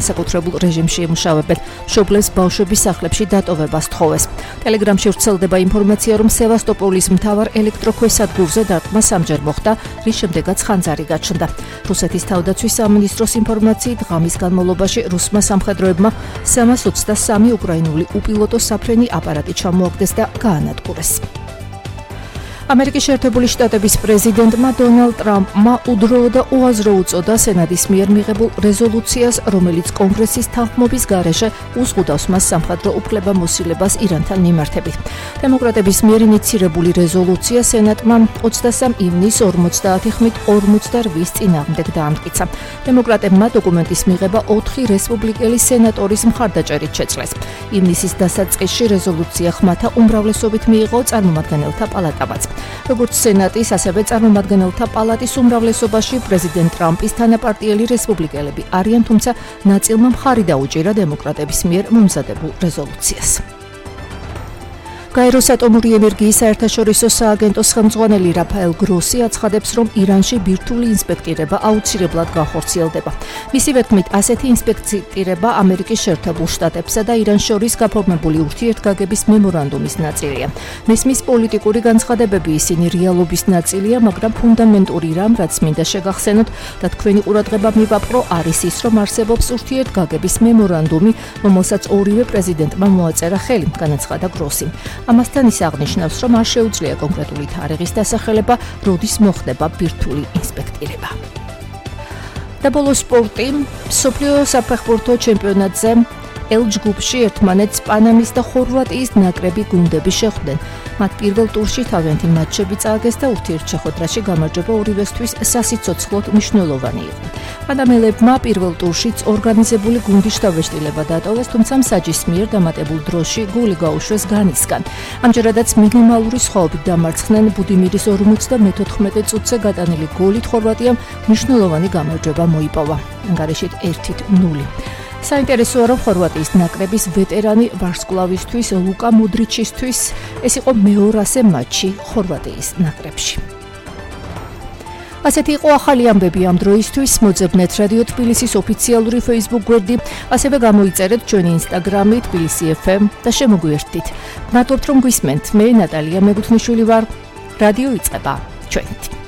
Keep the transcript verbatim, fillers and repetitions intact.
საკუთრებულ რეჟიმში ემუშავებენ. მშობლებს ბავშვების სახლებში დატოვებას თხოვეს. ტელეგრამში ვრცელდება ინფორმაცია, რომ სევასტოპოლის მთავარ ელექტროქვესადგურზე დარტყმა სამჯერ მოხდა, რის შემდეგაც ხანძარი გაჩნდა. რუსეთის თავდაცვის სამინისტროს ინფორმაციით, ღამის განმავლობაში რუსმა სამხედროებმა სამას ოცდასამი უკრაინული უპილოტო საფრენი აპარატი ჩამოაგდეს და გაანადგურეს. ამერიკის შეერთებული შტატების პრეზიდენტმა დონალდ ტრამპმა უდროო და უაზრო უწოდა სენატის მიერ მიღებულ რეზოლუციას, რომელიც კონგრესის თანხმობის გარეშე უზღუდავს მას სამხედრო უფლებამოსილებას ირანთან მიმართებით. დემოკრატების მიერ ინიცირებული რეზოლუცია სენატმა ოცდასამ ივნისს ორმოცდაათი ხმით ორმოცდარვის წინააღმდეგ დაამტკიცა. დემოკრატებმა დოკუმენტის მიღება ოთხი რესპუბლიკელი სენატორის მხარდაჭერით შეძლეს. ივნისის დასაწყისში რეზოლუცია ხმათა უმრავლესობით მიიღო წარმომადგენელთა პალატამაც. როგორც სენატის, ასევე წარმომადგენელთა პალატის უმრავლესობაში პრეზიდენტ ტრამპის თანაპარტიელი რესპუბლიკელები არიან, თუმცა ნაწილმა მხარი დაუჭირა დემოკრატების მიერ მომზადებულ რეზოლუციას. გაეროს ატომური ენერგიის საერთაშორისო სააგენტოს ხელმძღვანელი რაფაელ გროსი აცხადებს, რომ ირანში ბირთვული ინსპექტირება აუცილებლად განხორციელდება. მისი თქმით, ასეთი ინსპექტირება ამერიკის შეერთებულ შტატებსა და ირანს შორის გაფორმებული ურთიერთგაგების მემორანდუმის ნაწილია. მესმის პოლიტიკური განცხადებები ისინი რეალობის ნაწილია, მაგრამ ფუნდამენტური რამ, რაც მინდა შეგახსენოთ და თქვენი ყურადღება მივაპყრო, არის ის, რომ არსებობს ურთიერთგაგების მემორანდუმი, რომელსაც ორივე პრეზიდენტმა მოაწერა ხელი, განაცხადა გროსი. ამასთან ის აღნიშნავს, რომ არ შეუძლია კონკრეტული თარიღის დასახელება, როდის მოხდება ბირთვული ინსპექტირება. და ბოლოს სპორტი, მსოფლიო საფეხბურთო ჩემპიონატზე ელ ჯგუფში ერთმანეთს პანამის და ხორვატიის ნაკრები გუნდები შეხვდნენ. მათ პირველ ტურში თავიანთი მატჩები წააგეს და ურთიერთშეხვედრაში გამარჯვება ორივესთვის სასიცოცხლოდ მნიშვნელოვანი იყო. პანამელებმა პირველ ტურშიც ორგანიზებული გუნდის შთაბეჭდილება დატოვეს, თუმცა მსაჯის მიერ დამატებულ დროში გოლი გაუშვეს განისგან. ამჯერადაც მინიმალური სხვაობით დამარცხდნენ ბუდიმირის ორმოცდამეთოთხმეტე წუთზე გატანილი გოლით ხორვატიამ მნიშვნელოვანი გამარჯვება მოიპოვა. ანგარიშით ერთი ნული. საინტერესოა, რომ ხორვატიის ნაკრების ვეტერანი ვარსკვლავისთვის ლუკა მოდრიჩისთვის ეს იყო მეორასე მატჩი ხორვატიის ნაკრებში. ასეთი იყო ახალი ამბები ამ დროისთვის. მოძებნეთ რადიო თბილისის ოფიციალური Facebook გვერდი, ასევე გამოიწერეთ ჩვენი Instagram-ი თბილისი ეფ ემ და შემოგვიერთდით. მადლობთ, რომ გვისმენთ. მე ნატალია მეგუთნიშვილი ვარ. რადიო იწყება. ჩვენით.